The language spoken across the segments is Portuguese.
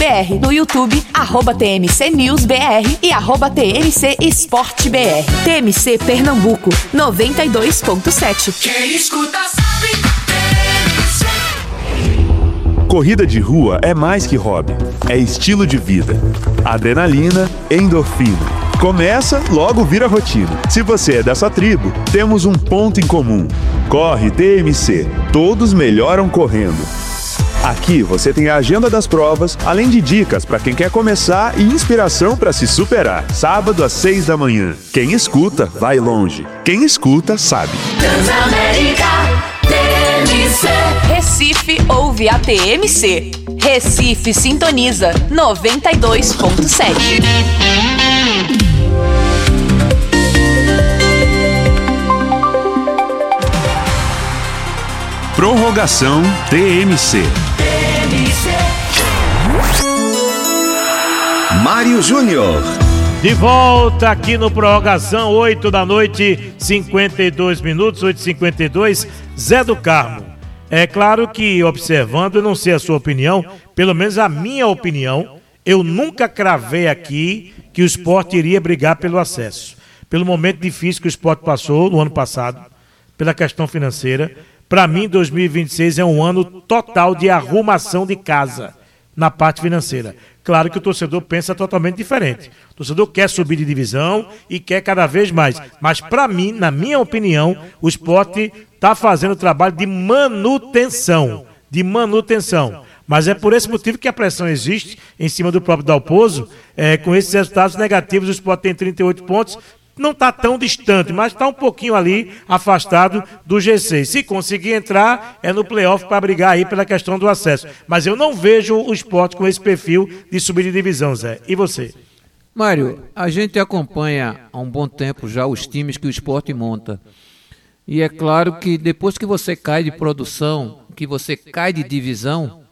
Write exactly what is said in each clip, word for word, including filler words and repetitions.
B R. No YouTube, arroba T M C News B R e arroba T M C Esporte B R. T M C Pernambuco, noventa e dois ponto sete. Quem escuta sabe, T M C. Corrida de rua é mais que hobby, é estilo de vida. Adrenalina, endorfina. Começa, logo vira rotina. Se você é dessa tribo, temos um ponto em comum. Corre T M C, todos melhoram correndo. Aqui você tem a agenda das provas, além de dicas para quem quer começar e inspiração para se superar. Sábado às seis da manhã. Quem escuta, vai longe. Quem escuta, sabe. Transamérica, T M C. Recife ouve a T M C. Recife sintoniza noventa e dois ponto sete. Prorrogação T M C. Mário Júnior. De volta aqui no Prorrogação, oito da noite, cinquenta e dois minutos, oito e cinquenta e dois. Zé do Carmo. É claro que, observando, eu não sei a sua opinião, pelo menos a minha opinião, eu nunca cravei aqui que o Sport iria brigar pelo acesso. Pelo momento difícil que o Sport passou no ano passado, pela questão financeira. Para mim, dois mil e vinte e seis é um ano total de arrumação de casa na parte financeira. Claro que o torcedor pensa totalmente diferente. O torcedor quer subir de divisão e quer cada vez mais. Mas para mim, na minha opinião, o Sport está fazendo trabalho de manutenção. De manutenção. Mas é por esse motivo que a pressão existe em cima do próprio Dalpozo. É, com esses resultados negativos, o Sport tem trinta e oito pontos. Não está tão distante, mas está um pouquinho ali afastado do G seis. Se conseguir entrar, é no playoff para brigar aí pela questão do acesso. Mas eu não vejo o Sport com esse perfil de subir de divisão, Zé. E você? Mário, a gente acompanha há um bom tempo já os times que o Sport monta. E é claro que depois que você cai de produção, que você cai de divisão,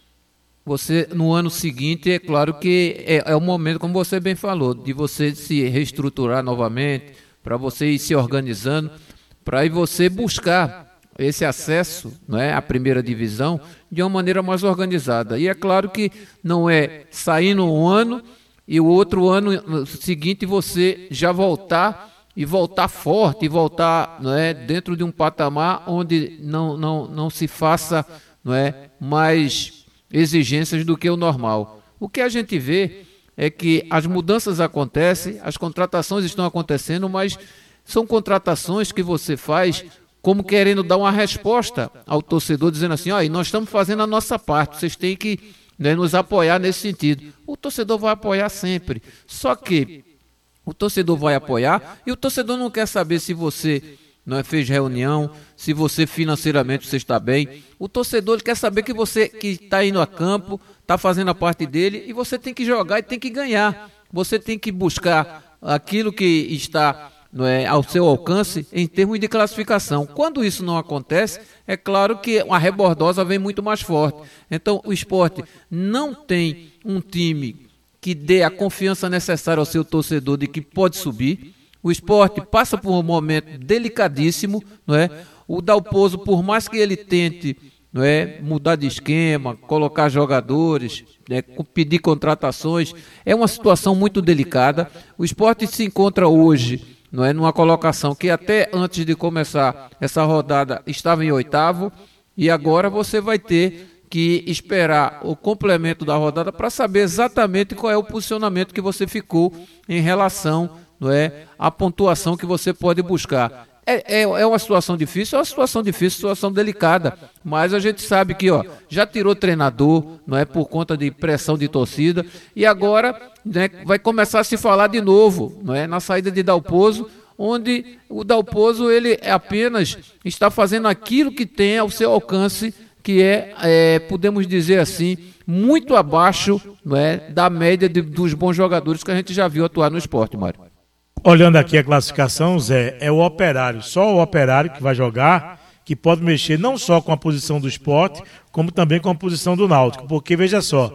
você, no ano seguinte, é claro que é, é o momento, como você bem falou, de você se reestruturar novamente, para você ir se organizando, para aí você buscar esse acesso, não é, à primeira divisão de uma maneira mais organizada. E é claro que não é sair um ano e o outro ano seguinte você já voltar e voltar forte, e voltar, não é, dentro de um patamar onde não, não, não se faça, não é, mais exigências do que o normal. O que a gente vê é que as mudanças acontecem, as contratações estão acontecendo, mas são contratações que você faz como querendo dar uma resposta ao torcedor, dizendo assim, ó, e nós estamos fazendo a nossa parte, vocês têm que, né, nos apoiar nesse sentido. O torcedor vai apoiar sempre, só que o torcedor vai apoiar e o torcedor não quer saber se você não é, fez reunião, se você financeiramente você está bem. O torcedor ele quer saber que você que está indo a campo, está fazendo a parte dele e você tem que jogar e tem que ganhar. Você tem que buscar aquilo que está, não é, ao seu alcance em termos de classificação. Quando isso não acontece, é claro que a rebordosa vem muito mais forte. Então o Sport não tem um time que dê a confiança necessária ao seu torcedor de que pode subir. O Sport passa por um momento delicadíssimo, não é? O Dalpozo, por mais que ele tente, não é, mudar de esquema, colocar jogadores, né, pedir contratações, é uma situação muito delicada. O Sport se encontra hoje, não é, numa colocação que até antes de começar essa rodada estava em oitavo, e agora você vai ter que esperar o complemento da rodada para saber exatamente qual é o posicionamento que você ficou em relação, não é, a pontuação que você pode buscar. É, é, é uma situação difícil, é uma situação difícil, situação delicada, mas a gente sabe que, ó, já tirou treinador, não é, por conta de pressão de torcida, e agora, né, vai começar a se falar de novo, não é, na saída de Dalpozo, onde o Dalpozo ele apenas está fazendo aquilo que tem ao seu alcance, que é, é podemos dizer assim, muito abaixo, não é, da média de, dos bons jogadores que a gente já viu atuar no esporte, Mário. Olhando aqui a classificação, Zé, é o Operário, só o Operário que vai jogar, que pode mexer não só com a posição do Sport, como também com a posição do Náutico, porque veja só,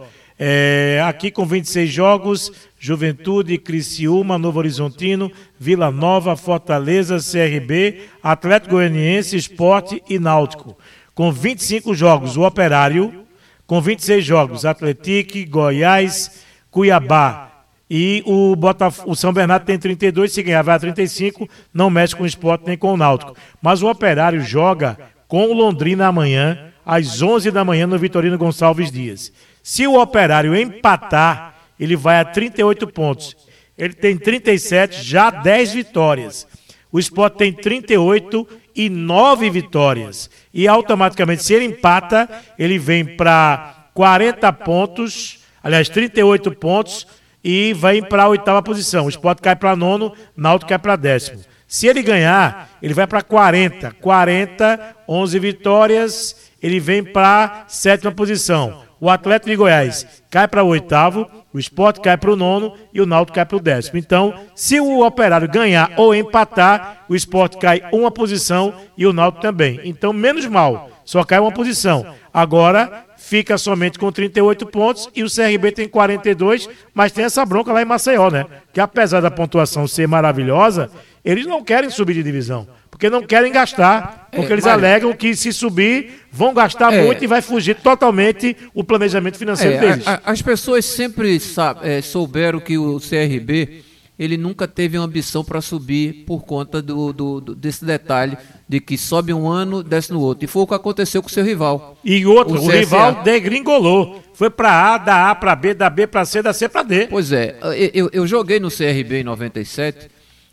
é, aqui com vinte e seis jogos, Juventude, Criciúma, Novo Horizontino, Vila Nova, Fortaleza, C R B, Atlético Goianiense, Sport e Náutico. Com vinte e cinco jogos, o Operário com vinte e seis jogos, Atlético, Goiás, Cuiabá e o, Botaf- o São Bernardo tem trinta e dois, se ganhar vai a trinta e cinco, não mexe com o Sport nem com o Náutico. Mas o Operário joga com o Londrina amanhã, às onze da manhã, no Vitorino Gonçalves Dias. Se o Operário empatar, ele vai a trinta e oito pontos. Ele tem trinta e sete, já dez vitórias. O Sport tem trinta e oito e nove vitórias. E automaticamente, se ele empata, ele vem para quarenta pontos, aliás, trinta e oito pontos, e vai para a oitava posição. O Sport cai para nono, Náutico cai para décimo. Se ele ganhar, ele vai para quarenta. quarenta, onze vitórias, ele vem para a sétima posição. O Atlético de Goiás cai para o oitavo, o Sport cai para o nono e o Náutico cai para o décimo. Então, se o Operário ganhar ou empatar, o Sport cai uma posição e o Náutico também. Então, menos mal, só cai uma posição. Agora, fica somente com trinta e oito pontos e o C R B tem quarenta e dois, mas tem essa bronca lá em Maceió, né? Que apesar da pontuação ser maravilhosa, eles não querem subir de divisão, porque não querem gastar, porque é, eles Mário, alegam que se subir, vão gastar é, muito e vai fugir totalmente o planejamento financeiro é, deles. A, a, as pessoas sempre sabe, é, souberam que o C R B, ele nunca teve uma ambição para subir por conta do, do, do, desse detalhe de que sobe um ano, desce no outro. E foi o que aconteceu com o seu rival. E outro, o, o rival degringolou. Foi para A, da A para B, da B para C, da C para D. Pois é, eu, eu joguei no C R B em noventa e sete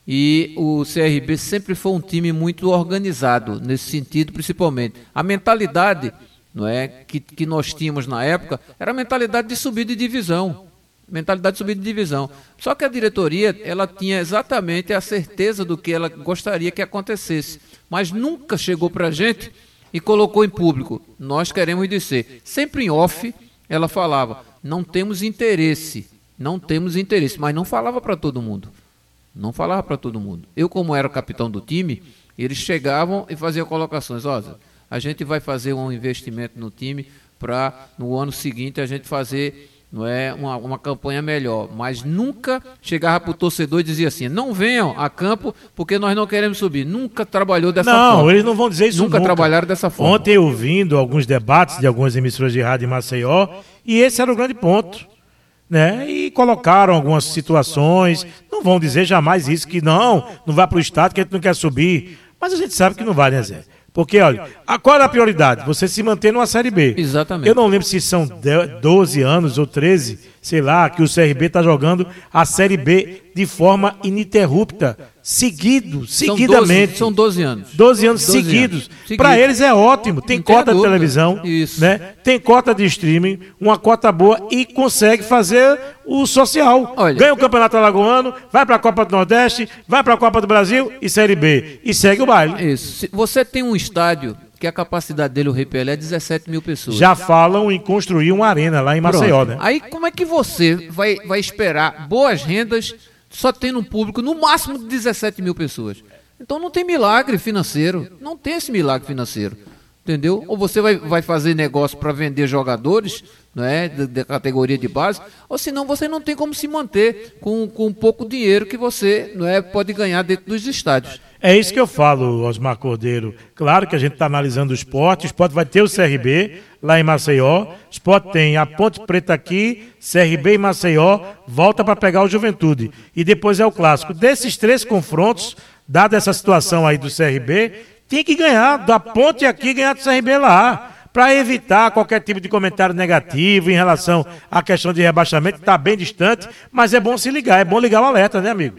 e o C R B sempre foi um time muito organizado, nesse sentido principalmente. A mentalidade, não é, que, que nós tínhamos na época era a mentalidade de subir de divisão. Mentalidade de subir de divisão. Só que a diretoria, ela tinha exatamente a certeza do que ela gostaria que acontecesse, mas nunca chegou para a gente e colocou em público: nós queremos descer. Sempre em off, ela falava: não temos interesse, não temos interesse, mas não falava para todo mundo. Não falava para todo mundo. Eu, como era o capitão do time, eles chegavam e faziam colocações: ó, a gente vai fazer um investimento no time para no ano seguinte a gente fazer, não é, uma, uma campanha melhor, mas nunca chegava para o torcedor e dizia assim: não venham a campo porque nós não queremos subir. Nunca trabalhou dessa não, forma. Não, eles não vão dizer isso nunca. Nunca trabalharam dessa forma. Ontem eu ouvindo alguns debates de algumas emissoras de rádio em Maceió, e esse era o grande ponto, né? E colocaram algumas situações, não vão dizer jamais isso, que não, não vai para o estado, que a gente não quer subir, mas a gente sabe que não vai, né, Zé? Porque, olha, qual é a prioridade? Você se manter numa Série B. Exatamente. Eu não lembro se são doze anos ou treze, sei lá, que o C R B está jogando a Série B de forma ininterrupta, seguido, seguidamente. São doze anos. doze anos doze seguidos. Para eles é ótimo. Tem não cota tem de televisão, Isso. né? Tem cota de streaming, uma cota boa e consegue fazer o social. Olha, ganha o Campeonato Alagoano, vai para a Copa do Nordeste, vai para a Copa do Brasil e Série B. E segue o baile. Isso. Você tem um estádio que a capacidade dele, o Rei Pelé, é dezessete mil pessoas. Já falam em construir uma arena lá em Maceió, né? Aí como é que você vai, vai esperar boas rendas só tendo um público no máximo de dezessete mil pessoas? Então não tem milagre financeiro, não tem esse milagre financeiro, entendeu? Ou você vai, vai fazer negócio para vender jogadores, não é, da, da categoria de base, ou senão você não tem como se manter com, com pouco dinheiro que você, não é, pode ganhar dentro dos estádios. É isso que eu falo, Osmar Cordeiro. Claro que a gente está analisando o esporte. O esporte vai ter o C R B lá em Maceió. O esporte tem a Ponte Preta aqui, C R B em Maceió, volta para pegar o Juventude. E depois é o clássico. Desses três confrontos, dada essa situação aí do C R B, tem que ganhar da Ponte aqui e ganhar do C R B lá, para evitar qualquer tipo de comentário negativo em relação à questão de rebaixamento, que está bem distante, mas é bom se ligar, é bom ligar o alerta, né, amigo?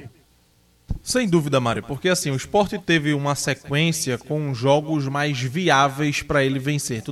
Sem dúvida, Mário, porque assim, o Sport teve uma sequência com jogos mais viáveis para ele vencer.